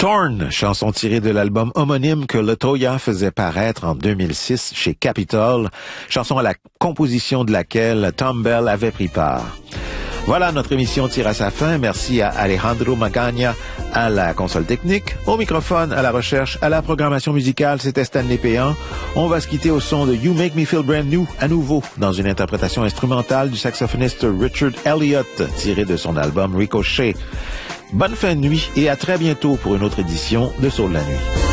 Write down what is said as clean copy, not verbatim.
Torn, chanson tirée de l'album homonyme que LaToya faisait paraître en 2006 chez Capitol, chanson à la composition de laquelle Tom Bell avait pris part. Voilà, notre émission tire à sa fin. Merci à Alejandro Magana à la console technique, au microphone, à la recherche, à la programmation musicale. C'était Stanley Péan. On va se quitter au son de You Make Me Feel Brand New, à nouveau, dans une interprétation instrumentale du saxophoniste Richard Elliott, tirée de son album Ricochet. Bonne fin de nuit et à très bientôt pour une autre édition de Soul la Nuit.